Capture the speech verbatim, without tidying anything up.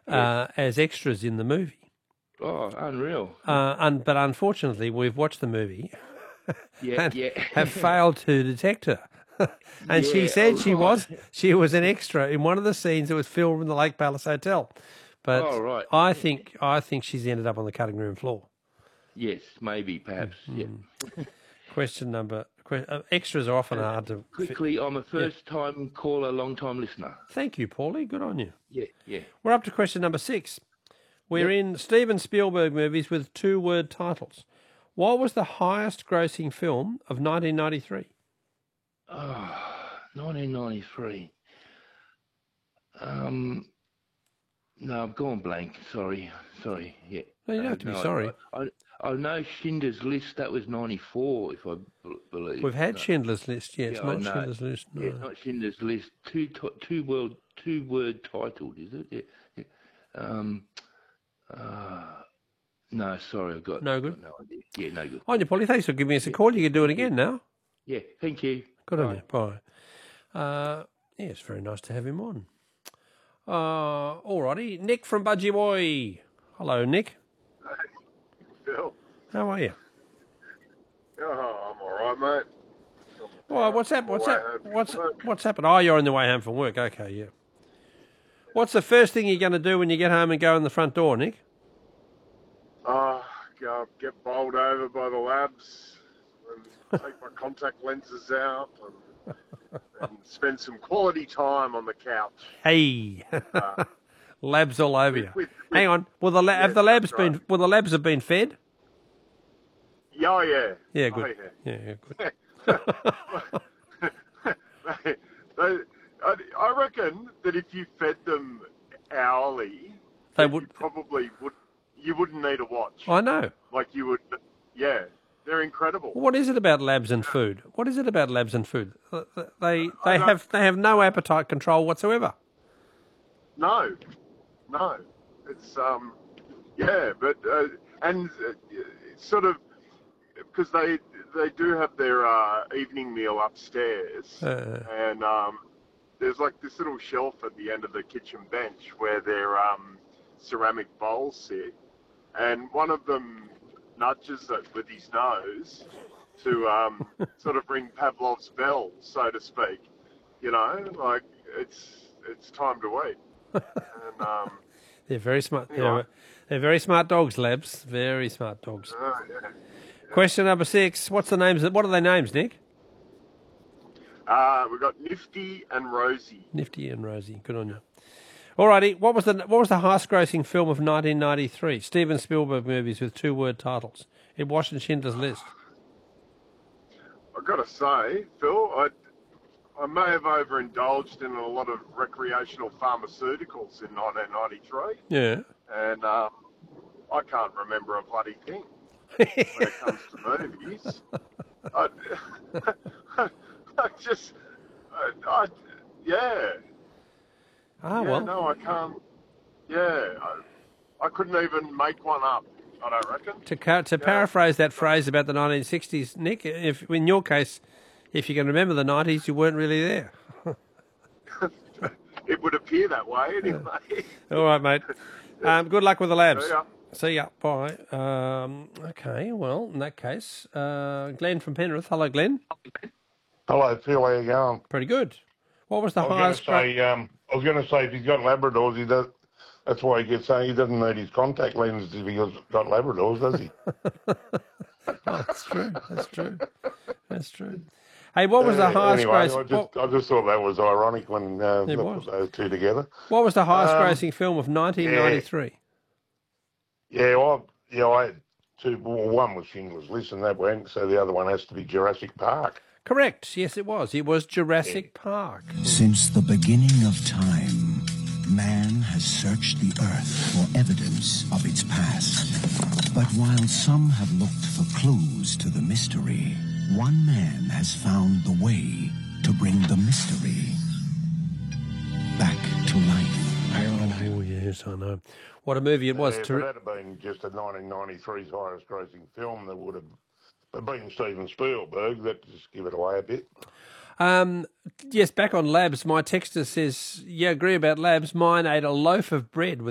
uh, as extras in the movie. Oh, unreal. Uh, and, but unfortunately, we've watched the movie Yeah, and yeah. have failed to detect her. And yeah, she said she right. was she was an extra in one of the scenes that was filmed in the Lake Palace Hotel. But oh, right. I think I think she's ended up on the cutting room floor. Yes, maybe, perhaps. Mm-hmm. Yeah. Question number que- uh, extras are often Uh, hard to quickly. I'm a first-time yeah. caller, long-time listener. Thank you, Paulie. Good on you. Yeah, yeah. We're up to question number six. We're yep. in Steven Spielberg movies with two-word titles. What was the highest-grossing film of nineteen ninety-three? Oh, nineteen ninety-three. Um, no, I've gone blank. Sorry, sorry. Yeah. No, you don't have to be no, sorry. I, I, I know Schindler's List. That was ninety-four, if I b- believe. We've had no. Schindler's List. Yeah, it's yeah, not no, Schindler's List. No. Yeah, not Schindler's List. Two, two word, two word titled, is it? Yeah. yeah. Um. Uh, no, sorry, I've got no good. Got no idea. Yeah, no good. On you, Polly. Thanks for giving us a call. You can do it again now. Yeah, thank you. Good on you. Bye. Uh, yeah, it's very nice to have him on. Uh, alrighty, Nick from Budgie Boy. Hello, Nick. Hey, Phil. How are you? Oh, I'm all right, mate. Well, what's happened? What's happened? What's what's happened? Oh, you're on the way home from work. Okay, yeah. What's the first thing you're going to do when you get home and go in the front door, Nick? Uh, go get bowled over by the labs and take my contact lenses out and, and spend some quality time on the couch. Hey, uh, labs all over you. With, with, Hang on, will the la- yeah, have the labs right. been? Will the labs have been fed? Yeah, oh, yeah. Yeah, good. Oh, yeah. yeah, yeah, good. they, they, I, I reckon that if you fed them hourly, they would you probably would. You wouldn't need a watch. I know. Like you would. Yeah, they're incredible. What is it about labs and food? What is it about labs and food? They they have they have no appetite control whatsoever. No, no. It's um, yeah, but uh, and uh, sort of because they they do have their uh, evening meal upstairs, uh, and um, there's like this little shelf at the end of the kitchen bench where their um, ceramic bowls sit, and one of them nudges it with his nose to um, sort of ring Pavlov's bell, so to speak. You know, like it's it's time to eat. And, um, they're very smart. You know, they're, they're very smart dogs, labs. Very smart dogs. Uh, yeah, yeah. Question number six. What's the names? What are their names, Nick? Uh, we've got Nifty and Rosie. Nifty and Rosie. Good on you. Alrighty. What was the what was the highest-grossing film of nineteen ninety-three? Steven Spielberg movies with two-word titles. It wasn't Schindler's List. I've got to say, Phil, I, I may have overindulged in a lot of recreational pharmaceuticals in nineteen ninety-three. Yeah. And um, I can't remember a bloody thing when it comes to movies. I, I just, I, I, yeah. Ah, yeah, well. No, I can't. Yeah, I, I couldn't even make one up, I don't reckon. To ca- to yeah. paraphrase that phrase about the nineteen sixties, Nick, if in your case, if you can remember the nineties, you weren't really there. It would appear that way anyway. Yeah. All right, mate. Um, good luck with the labs. See ya. See ya. Bye. Um, okay, well, in that case, uh, Glenn from Penrith. Hello, Glenn. Hello, Phil. How you going? Pretty good. What was the I was highest? Gonna say, um, I was going to say, if he's got Labradors, he does. That's why he gets saying he doesn't need his contact lenses if he's got Labradors, does he? Oh, that's true. That's true. That's true. Hey, what was the Uh, highest anyway, grossing? I just, I just thought that was ironic when uh, It they was. put those two together. What was the highest Um, grossing film of nineteen ninety-three? Yeah, well, yeah, I had two. Well, one was Schindler's List, and that went. So the other one has to be Jurassic Park. Correct. Yes, it was. It was Jurassic yeah. Park. Since the beginning of time, man has searched the earth for evidence of its past. But while some have looked for clues to the mystery, one man has found the way to bring the mystery back to life. Oh, yes, I know. What a movie it was. Yeah, to... If it had been just a nineteen ninety-three's highest grossing film, that would have been Steven Spielberg. That just give it away a bit. Um, yes, back on Labs, my texter says, yeah, agree about Labs. Mine ate a loaf of bread with